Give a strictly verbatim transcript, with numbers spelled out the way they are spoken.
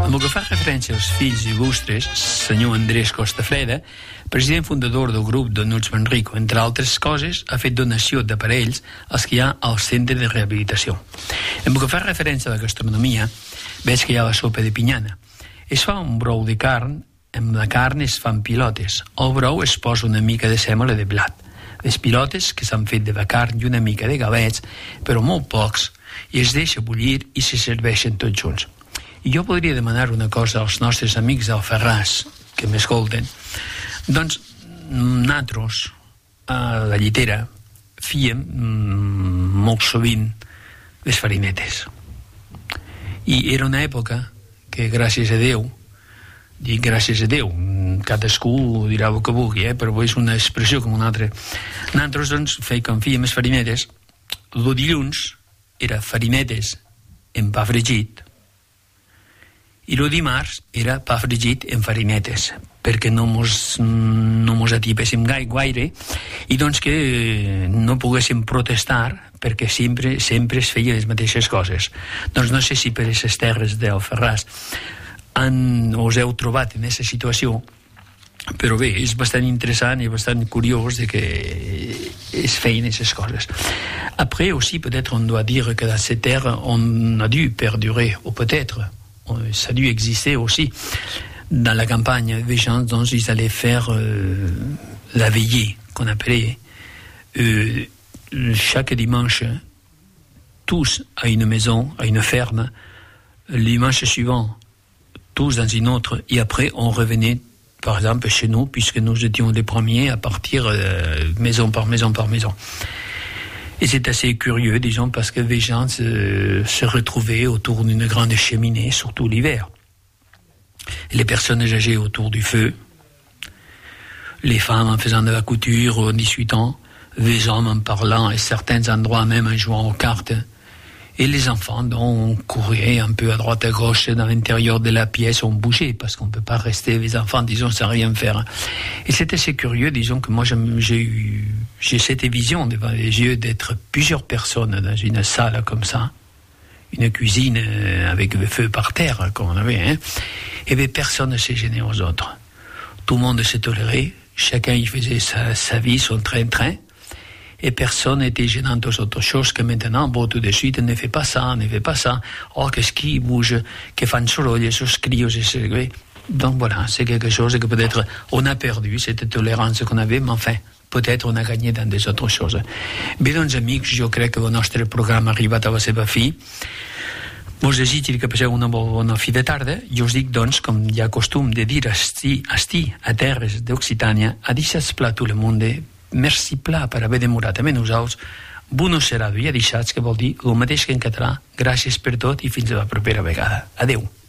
Amb el que fa referència als fills il·lustres, senyor Andrés Costafreda, president fundador del grup Donuts Manrico, entre altres coses, ha fet donació d'aparells als que hi ha al centre de rehabilitació. Amb el que fa referència a la gastronomia, veig que hi ha la sopa de pinyana. Es fa un brou de carn, amb la carn es fan pilotes. Al brou es posa una mica de sèmola de blat. Les pilotes, que s'han fet de la carn i una mica de galets, però molt pocs, i es deixa bullir i se serveixen tots junts. I jo podria demanar una cosa als nostres amics d'Alfarràs, que m'escolten. Doncs, nosaltres, a la llitera, fíem mm, molt sovint les farinetes. I era una època que, gràcies a Déu, dic gràcies a Déu, cadascú dirà el que vulgui, eh? Però és una expressió com una altra. Nosaltres, doncs, fèiem, fíem les farinetes. El dilluns era farinetes en pa fregit, i el dimarts era pa fregit en farinetes, perquè no mos, no mos atipéssim gaire, i doncs que no poguéssim protestar, perquè sempre, sempre es feien les mateixes coses. Doncs no sé si per aquestes terres d'Alfarràs han, us heu trobat en aquesta situació, però bé, és bastant interessant i bastant curiós de que es feien aquestes coses. Après aussi, peut-être on doit dire que dans ces terres on a dû perdurer, ou peut-être ça a dû exister aussi dans la campagne des gens dont ils allaient faire euh, la veillée qu'on appelait euh, chaque dimanche tous à une maison, à une ferme, le dimanche suivant tous dans une autre, et après on revenait par exemple chez nous, puisque nous étions les premiers à partir euh, maison par maison par maison. Et c'est assez curieux, disons, parce que les gens se, se retrouvaient autour d'une grande cheminée, surtout l'hiver. Et les personnes âgées autour du feu, les femmes en faisant de la couture, en discutant, les hommes en parlant, et certains endroits même en jouant aux cartes. Et les enfants, donc, on courait un peu à droite à gauche dans l'intérieur de la pièce, on bougeait, parce qu'on ne peut pas rester, les enfants, disons, sans rien faire. Et c'était assez curieux, disons, que moi, j'ai eu, j'ai cette vision devant les yeux d'être plusieurs personnes dans une salle comme ça, une cuisine avec le feu par terre, comme on avait, hein, et bien personne ne se gênait aux autres. Tout le monde se tolérait, chacun y faisait sa, sa vie, son train-train, et personne n'était gênant aux autres choses que maintenant, bon, tout de suite, ne fait pas ça, ne fait pas ça. Oh, qu'est-ce qui bouge, que fan soroll, esos cris, esos... Donc voilà, c'est quelque chose que peut-être on a perdu, cette tolérance qu'on avait, mais enfin, peut-être on a gagné dans des autres choses. Bé, doncs, amics, jo crec que el nostre programa ha arribat a la seva fi. Vos desitjo que passeu una bona fi de tarda i us dic, doncs, com hi ha costum de dir esti, esti a terres d'Occitània, a deixats pla tot el món, merci pla per haver demorat amb nosaltres, buno serà i a deixats, que vol dir el mateix que en català, gràcies per tot i fins a la propera vegada. Adeu.